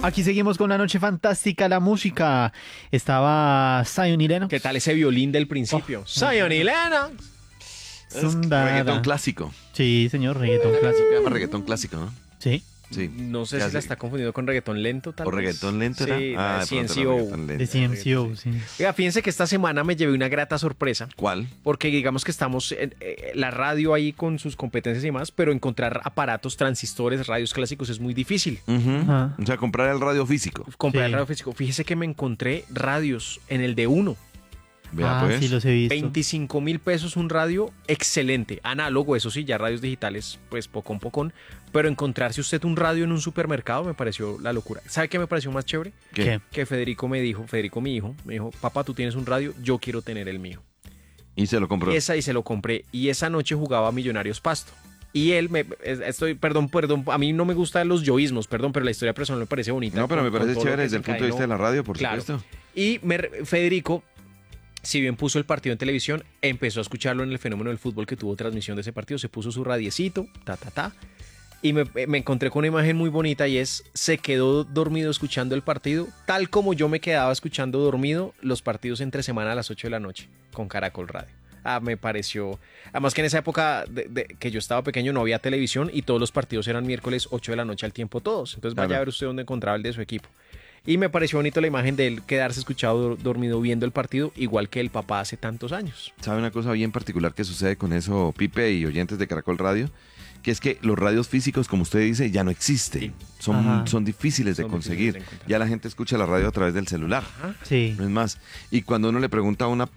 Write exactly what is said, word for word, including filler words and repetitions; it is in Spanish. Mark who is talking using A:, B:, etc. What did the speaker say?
A: Aquí seguimos con la noche fantástica, la música. Estaba Zion y Lennox.
B: ¿Qué tal ese violín del principio?
A: Oh.
B: Zion y Lennox.
C: Es reggaetón clásico.
A: Sí, señor, reggaetón clásico.
C: Se llama reggaetón clásico, ¿no?
A: Sí.
C: Sí.
B: No sé
C: Ya
B: si
C: sé.
B: la está confundiendo con reggaetón lento, tal
C: ¿O
B: vez.
C: reggaetón lento era?
B: Sí,
C: Ah,
B: la
C: de pronto
B: C N C
C: era
B: O.
C: reggaetón lento.
A: De C M C O, sí.
B: Oiga, fíjense que esta semana me llevé una grata sorpresa.
C: ¿Cuál?
B: Porque digamos que estamos en eh, la radio ahí con sus competencias y demás, pero encontrar aparatos, transistores, radios clásicos es muy difícil.
C: Ujú.
A: Ajá.
C: O sea, comprar el radio físico.
B: Comprar
A: Sí.
B: el radio físico. Fíjese que me encontré radios en el de uno.
C: Vea,
A: ah,
C: pues.
A: sí los he visto.
B: veinticinco mil pesos un radio excelente, análogo, eso sí, ya radios digitales, pues pocón pocón, pero encontrarse usted un radio en un supermercado me pareció la locura. ¿Sabe qué me pareció más chévere?
C: ¿Qué?
A: ¿Qué?
B: Que Federico me dijo, Federico mi hijo, me dijo, papá, tú tienes un radio, yo quiero tener el mío.
C: Y se lo compró.
B: Y esa y se lo compré, y esa noche jugaba Millonarios Pasto. Y él, me, es- estoy, perdón, perdón, a mí no me gustan los yoísmos, perdón, pero la historia personal me parece bonita.
C: No, pero
B: con-
C: me
B: con
C: parece
B: todo lo
C: chévere
B: que
C: desde el
B: se
C: punto de vista de la
B: encadenó.
C: radio, por
B: Claro.
C: supuesto.
B: Y me re- Federico, si bien puso el partido en televisión, empezó a escucharlo en el fenómeno del fútbol que tuvo transmisión de ese partido, se puso su radiecito, ta, ta, ta, y me, me encontré con una imagen muy bonita y es, se quedó dormido escuchando el partido, tal como yo me quedaba escuchando dormido los partidos entre semana a las ocho de la noche, con Caracol Radio. Ah, me pareció, además que en esa época de, de- que yo estaba pequeño no había televisión y todos los partidos eran miércoles ocho de la noche al tiempo todos, entonces vaya
C: Claro.
B: a ver usted dónde encontraba el de su equipo. Y me pareció bonito la imagen de él quedarse escuchado dor- dormido viendo el partido, igual que el papá hace tantos años.
C: ¿Sabe una cosa bien particular que sucede con eso, Pipe y oyentes de Caracol Radio? Que es que los radios físicos, como usted dice, ya no existen.
B: Sí.
C: Son,
A: Ajá.
C: son difíciles de
B: Son
C: conseguir.
B: difíciles de encontrar.
C: Ya la gente escucha la radio a través del celular.
B: Ajá.
A: Sí.
C: No es más. Y cuando uno le pregunta a una